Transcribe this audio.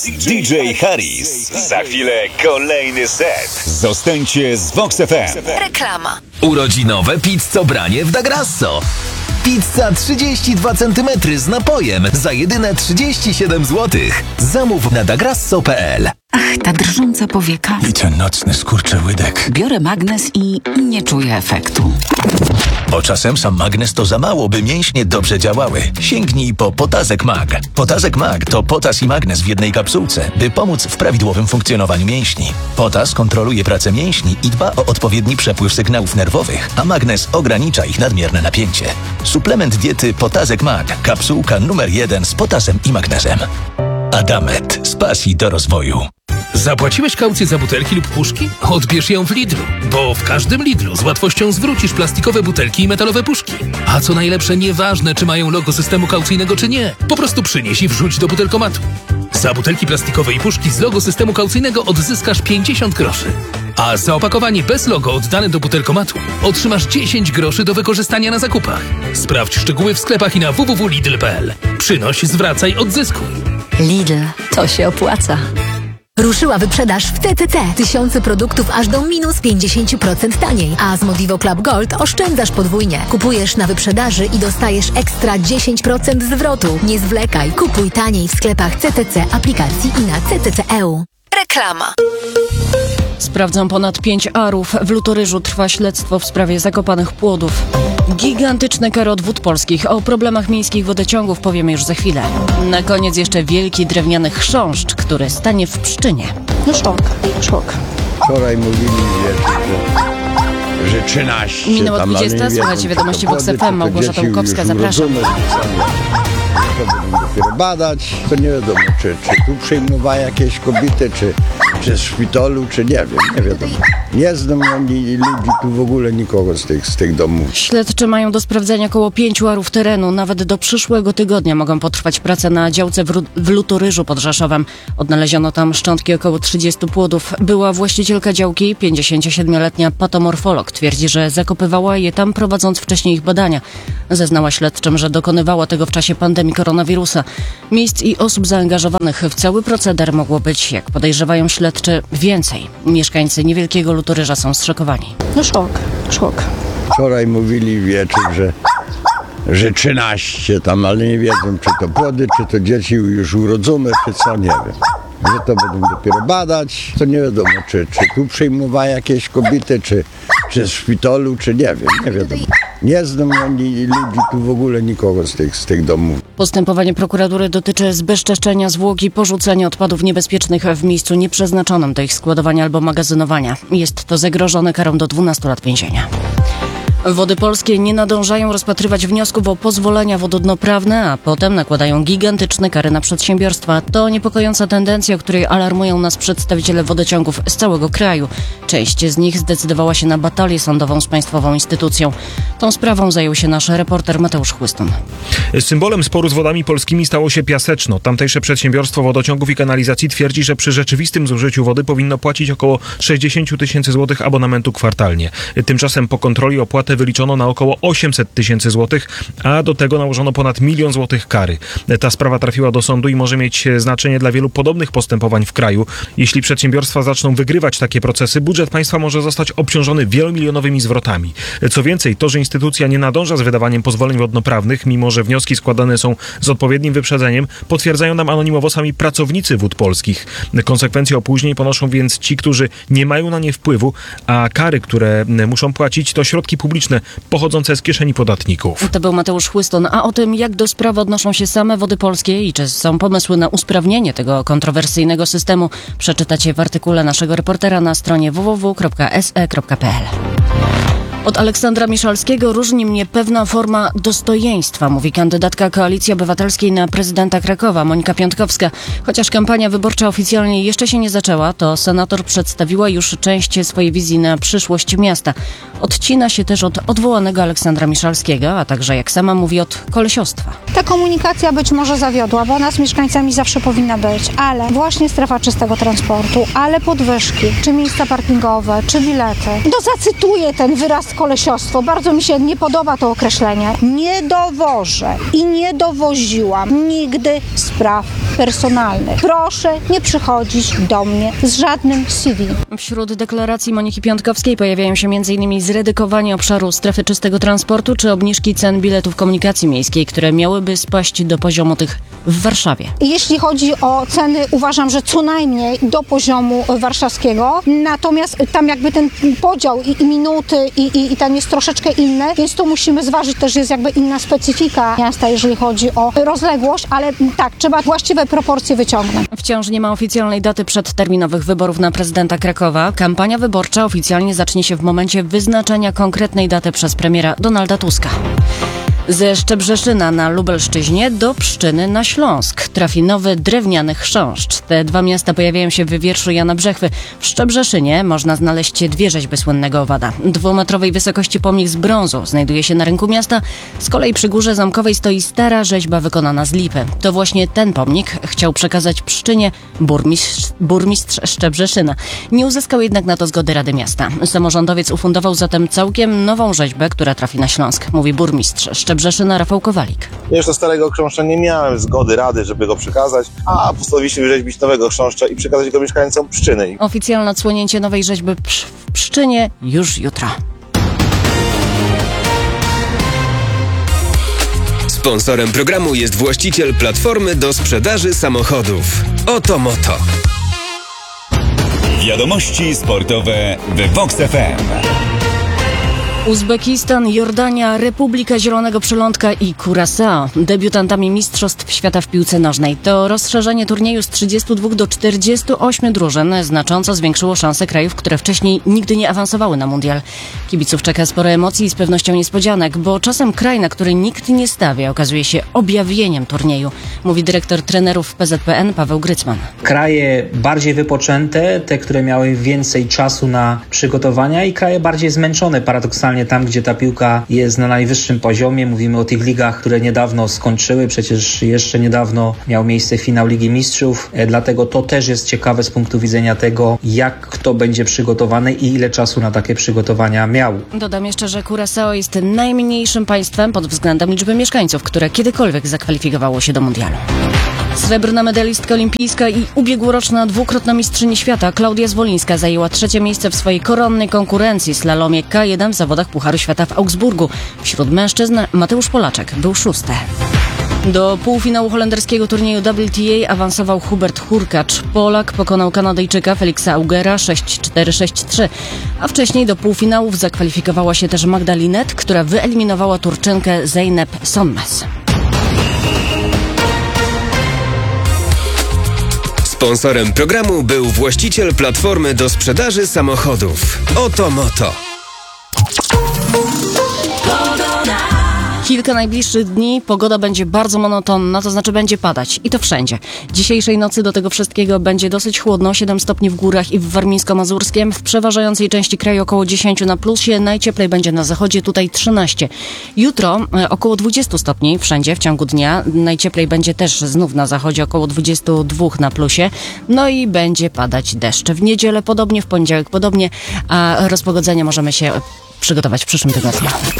DJ Harris. Za chwilę kolejny set. Zostańcie z Vox FM. Reklama. Urodzinowe pizzobranie w Da Grasso. Pizza 32 cm z napojem za jedyne 37 zł. Zamów na dagrasso.pl. Ach, ta drżąca powieka. I ten nocny skurczyłydek. Biorę magnes i nie czuję efektu. Bo czasem sam magnes to za mało, by mięśnie dobrze działały. Sięgnij po Potazek Mag. Potazek Mag to potas i magnes w jednej kapsułce, by pomóc w prawidłowym funkcjonowaniu mięśni. Potas kontroluje pracę mięśni i dba o odpowiedni przepływ sygnałów nerwowych, a magnes ogranicza ich nadmierne napięcie. Suplement diety Potazek Mag. Kapsułka numer 1 z potasem i magnezem. Adamet. Z pasji do rozwoju. Zapłaciłeś kaucję za butelki lub puszki? Odbierz ją w Lidlu, bo w każdym Lidlu z łatwością zwrócisz plastikowe butelki i metalowe puszki. A co najlepsze, nieważne czy mają logo systemu kaucyjnego czy nie, po prostu przynieś i wrzuć do butelkomatu. Za butelki plastikowe i puszki z logo systemu kaucyjnego odzyskasz 50 groszy. A za opakowanie bez logo oddane do butelkomatu otrzymasz 10 groszy do wykorzystania na zakupach. Sprawdź szczegóły w sklepach i na www.lidl.pl. Przynoś, zwracaj, odzyskuj. Lidl, to się opłaca. Ruszyła wyprzedaż w TTC. Tysiące produktów aż do minus 50% taniej. A z Modivo Club Gold oszczędzasz podwójnie. Kupujesz na wyprzedaży i dostajesz ekstra 10% zwrotu. Nie zwlekaj. Kupuj taniej w sklepach CTC, aplikacji i na CTC.eu. Reklama. Sprawdzam ponad 5 arów. W Lutoryżu trwa śledztwo w sprawie zakopanych płodów. Gigantyczne kary od Wód Polskich. O problemach miejskich wodociągów powiemy już za chwilę. Na koniec jeszcze wielki drewniany chrząszcz, który stanie w Pszczynie. No szok. Wczoraj mówili, że 13. Minęła 20. Słuchajcie wiadomości Vox FM. Małgorzata Łukowska, zapraszam. To będą dopiero badać, to nie wiadomo, czy tu przyjmowała jakieś kobiety, czy w szpitalu, czy nie wiadomo. Nie znam ani ludzi tu w ogóle nikogo z tych domów. Śledczy mają do sprawdzenia około 5 arów terenu. Nawet do przyszłego tygodnia mogą potrwać prace na działce w Lutoryżu pod Rzeszowem. Odnaleziono tam szczątki około 30 płodów. Była właścicielka działki, 57-letnia patomorfolog. Twierdzi, że zakopywała je tam, prowadząc wcześniej ich badania. Zeznała śledczym, że dokonywała tego w czasie pandemii koronawirusa. Miejsc i osób zaangażowanych w cały proceder mogło być, jak podejrzewają śledczy, więcej. Mieszkańcy niewielkiego Lutoryża są zszokowani. No szok. Wczoraj mówili wieczór, że 13 tam, ale nie wiedzą, czy to płody, czy to dzieci już urodzone, czy co, nie wiem. Że to będą dopiero badać, to nie wiadomo, czy tu przyjmowała jakieś kobiety, czy w szpitalu, czy nie wiadomo. Nie znam ani ludzi tu w ogóle nikogo z tych domów. Postępowanie prokuratury dotyczy zbezczeszczenia zwłok i porzucenia odpadów niebezpiecznych w miejscu nieprzeznaczonym do ich składowania albo magazynowania. Jest to zagrożone karą do 12 lat więzienia. Wody Polskie nie nadążają rozpatrywać wniosków o pozwolenia wodnoprawne, a potem nakładają gigantyczne kary na przedsiębiorstwa. To niepokojąca tendencja, o której alarmują nas przedstawiciele wodociągów z całego kraju. Część z nich zdecydowała się na batalię sądową z państwową instytucją. Tą sprawą zajął się nasz reporter Mateusz Chłystun. Symbolem sporu z Wodami Polskimi stało się Piaseczno. Tamtejsze przedsiębiorstwo wodociągów i kanalizacji twierdzi, że przy rzeczywistym zużyciu wody powinno płacić około 60 000 złotych abonamentu kwartalnie. Tymczasem po kontroli opłatę wyliczono na około 800 000 złotych, a do tego nałożono ponad 1 000 000 złotych kary. Ta sprawa trafiła do sądu i może mieć znaczenie dla wielu podobnych postępowań w kraju. Jeśli przedsiębiorstwa zaczną wygrywać takie procesy, budżet państwa może zostać obciążony wielomilionowymi zwrotami. Co więcej, to, że instytucja nie nadąża z wydawaniem pozwoleń wodnoprawnych, mimo że wnioski składane są z odpowiednim wyprzedzeniem, potwierdzają nam anonimowo sami pracownicy Wód Polskich. Konsekwencje opóźnień ponoszą więc ci, którzy nie mają na nie wpływu, a kary, które muszą płacić, to środki publiczne pochodzące z kieszeni podatników. To był Mateusz Chłystun. A o tym, jak do sprawy odnoszą się same Wody Polskie i czy są pomysły na usprawnienie tego kontrowersyjnego systemu, przeczytacie w artykule naszego reportera na stronie www.se.pl. Od Aleksandra Miszalskiego różni mnie pewna forma dostojeństwa, mówi kandydatka Koalicji Obywatelskiej na prezydenta Krakowa, Monika Piątkowska. Chociaż kampania wyborcza oficjalnie jeszcze się nie zaczęła, to senator przedstawiła już część swojej wizji na przyszłość miasta. Odcina się też od odwołanego Aleksandra Miszalskiego, a także, jak sama mówi, od kolesiostwa. Ta komunikacja być może zawiodła, bo ona z mieszkańcami zawsze powinna być, ale właśnie strefa czystego transportu, ale podwyżki, czy miejsca parkingowe, czy bilety. Zacytuję ten wyraz jest kolesiostwo. Bardzo mi się nie podoba to określenie. Nie dowożę i nie dowoziłam nigdy spraw personalnych. Proszę nie przychodzić do mnie z żadnym CV. Wśród deklaracji Moniki Piątkowskiej pojawiają się m.in. zredukowanie obszaru strefy czystego transportu czy obniżki cen biletów komunikacji miejskiej, które miałyby spaść do poziomu tych w Warszawie. Jeśli chodzi o ceny, uważam, że co najmniej do poziomu warszawskiego, natomiast tam jakby ten podział i minuty i tam jest troszeczkę inny, więc tu musimy zważyć też, jest jakby inna specyfika miasta, jeżeli chodzi o rozległość, ale tak, trzeba właściwe proporcje wyciągnąć. Wciąż nie ma oficjalnej daty przedterminowych wyborów na prezydenta Krakowa. Kampania wyborcza oficjalnie zacznie się w momencie wyznaczenia konkretnej daty przez premiera Donalda Tuska. Ze Szczebrzeszyna na Lubelszczyźnie do Pszczyny na Śląsk trafi nowy drewniany chrząszcz. Te dwa miasta pojawiają się w wierszu Jana Brzechwy. W Szczebrzeszynie można znaleźć dwie rzeźby słynnego owada. 2-metrowej wysokości pomnik z brązu znajduje się na rynku miasta. Z kolei przy Górze Zamkowej stoi stara rzeźba wykonana z lipy. To właśnie ten pomnik chciał przekazać Pszczynie burmistrz Szczebrzeszyna. Nie uzyskał jednak na to zgody Rady Miasta. Samorządowiec ufundował zatem całkiem nową rzeźbę, która trafi na Śląsk, mówi burmistrz Szczebrzeszyna Rafał Kowalik. Jeszcze starego chrząszcza nie miałem zgody Rady, żeby go przekazać, a postanowiliśmy wyrzeźbić nowego chrząszcza i przekazać go mieszkańcom Pszczyny. Oficjalne odsłonięcie nowej rzeźby w Pszczynie już jutro. Sponsorem programu jest właściciel platformy do sprzedaży samochodów. Oto Moto. Wiadomości sportowe w Vox FM. Uzbekistan, Jordania, Republika Zielonego Przylądka i Curaçao debiutantami Mistrzostw Świata w piłce nożnej. To rozszerzenie turnieju z 32 do 48 drużyn znacząco zwiększyło szanse krajów, które wcześniej nigdy nie awansowały na mundial. Kibiców czeka sporo emocji i z pewnością niespodzianek, bo czasem kraj, na który nikt nie stawia, okazuje się objawieniem turnieju, mówi dyrektor trenerów PZPN Paweł Grycman. Kraje bardziej wypoczęte, te, które miały więcej czasu na przygotowania i kraje bardziej zmęczone, paradoksalnie tam, gdzie ta piłka jest na najwyższym poziomie. Mówimy o tych ligach, które niedawno skończyły. Przecież jeszcze niedawno miał miejsce finał Ligi Mistrzów. Dlatego to też jest ciekawe z punktu widzenia tego, jak kto będzie przygotowany i ile czasu na takie przygotowania miał. Dodam jeszcze, że Curaçao jest najmniejszym państwem pod względem liczby mieszkańców, które kiedykolwiek zakwalifikowało się do mundialu. Srebrna medalistka olimpijska i ubiegłoroczna dwukrotna mistrzyni świata Klaudia Zwolińska zajęła trzecie miejsce w swojej koronnej konkurencji slalomie K1 w zawodach Pucharu Świata w Augsburgu. Wśród mężczyzn Mateusz Polaczek był szósty. Do półfinału holenderskiego turnieju WTA awansował Hubert Hurkacz. Polak pokonał Kanadyjczyka Felixa Augera 6-4-6-3, a wcześniej do półfinałów zakwalifikowała się też Magda Linette, która wyeliminowała Turczynkę Zeynep Sonmez. Sponsorem programu był właściciel platformy do sprzedaży samochodów. Oto Moto. Kilka najbliższych dni pogoda będzie bardzo monotonna, to znaczy będzie padać i to wszędzie. Dzisiejszej nocy do tego wszystkiego będzie dosyć chłodno, 7 stopni w górach i w Warmińsko-Mazurskiem, w przeważającej części kraju około 10 na plusie, najcieplej będzie na zachodzie, tutaj 13. Jutro około 20 stopni wszędzie w ciągu dnia, najcieplej będzie też znów na zachodzie, około 22 na plusie, no i będzie padać deszcz. W niedzielę podobnie, w poniedziałek podobnie, a rozpogodzenia możemy się przygotować w przyszłym tygodniu.